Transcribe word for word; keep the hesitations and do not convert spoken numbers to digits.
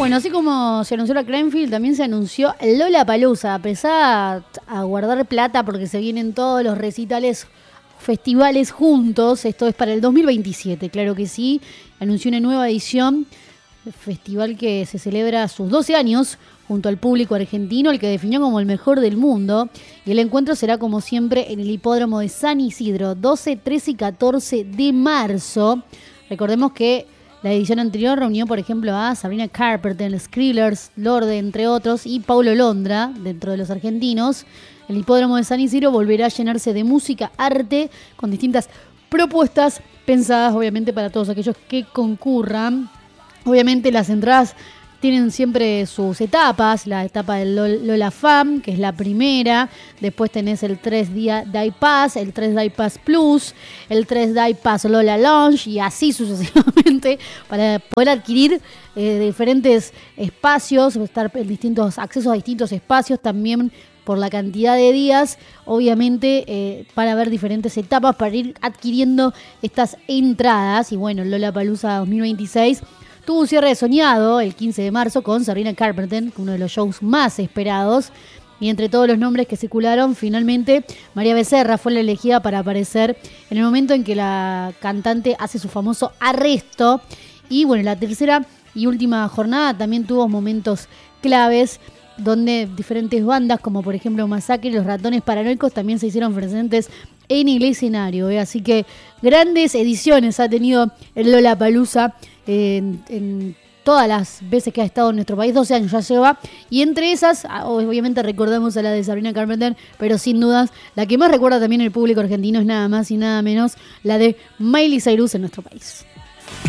Bueno, así como se anunció la Cranfield, también se anunció Lollapalooza. Empezá a guardar plata porque se vienen todos los recitales, festivales juntos. Esto es para el dos mil veintisiete, claro que sí. Anunció una nueva edición, festival que se celebra sus doce años junto al público argentino, el que definió como el mejor del mundo. Y el encuentro será como siempre en el hipódromo de San Isidro, doce, trece y catorce de marzo. Recordemos que la edición anterior reunió, por ejemplo, a Sabrina Carpenter, Skrillex, Lorde, entre otros, y Paulo Londra, dentro de los argentinos. El hipódromo de San Isidro volverá a llenarse de música, arte, con distintas propuestas pensadas, obviamente, para todos aquellos que concurran. Obviamente, las entradas tienen siempre sus etapas, la etapa del Lola Fam, que es la primera, después tenés el tres día Day Pass, el tres Day Pass Plus, el tres Day Pass Lola Lounge y así sucesivamente para poder adquirir eh, diferentes espacios, estar en distintos accesos a distintos espacios también por la cantidad de días, obviamente eh, para ver diferentes etapas para ir adquiriendo estas entradas. Y bueno, Lollapalooza dos mil veintiséis tuvo un cierre soñado el quince de marzo con Sabrina Carpenter, uno de los shows más esperados. Y entre todos los nombres que circularon, finalmente María Becerra fue la elegida para aparecer en el momento en que la cantante hace su famoso arresto. Y bueno, la tercera y última jornada también tuvo momentos claves donde diferentes bandas, como por ejemplo Masacre y Los Ratones Paranoicos, también se hicieron presentes en el escenario. ¿eh? Así que grandes ediciones ha tenido el Lollapalooza en, en todas las veces que ha estado en nuestro país. doce años ya lleva, y entre esas obviamente recordamos a la de Sabrina Carpenter, pero sin dudas la que más recuerda también el público argentino es nada más y nada menos la de Miley Cyrus en nuestro país.